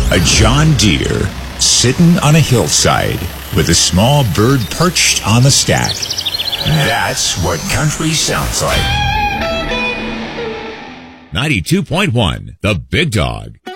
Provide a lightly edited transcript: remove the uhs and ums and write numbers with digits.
A John Deere sitting on a hillside with a small bird perched on the stack. That's what country sounds like. 92.1, The Big Dog.